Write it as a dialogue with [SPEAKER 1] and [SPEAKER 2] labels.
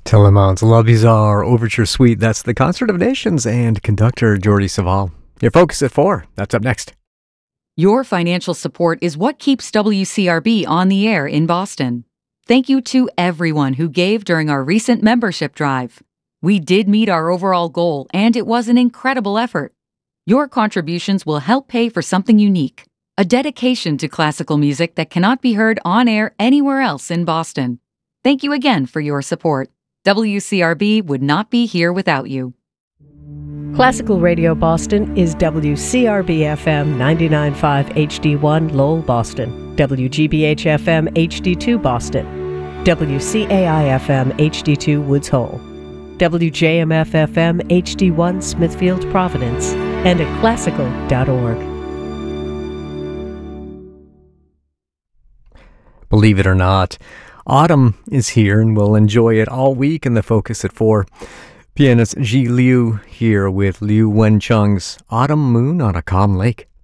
[SPEAKER 1] Telemans La Bizarre Overture Suite. That's the Concert of Nations and conductor Jordi Savall. Your Focus at 4. That's up next.
[SPEAKER 2] Your financial support is what keeps WCRB on the air in Boston. Thank you to everyone who gave during our recent membership drive. We did meet our overall goal, and it was an incredible effort. Your contributions will help pay for something unique, a dedication to classical music that cannot be heard on air anywhere else in Boston. Thank you again for your support. WCRB would not be here without you.
[SPEAKER 3] Classical Radio Boston is WCRB-FM 99.5 HD1 Lowell, Boston, WGBH-FM HD2 Boston, WCAI-FM HD2 Woods Hole, WJMF-FM HD1 Smithfield, Providence, and at classical.org.
[SPEAKER 1] Believe it or not, autumn is here and we'll enjoy it all week in the Focus at 4. Pianist Ji Liu here with Liu Wencheng's Autumn Moon on a Calm Lake.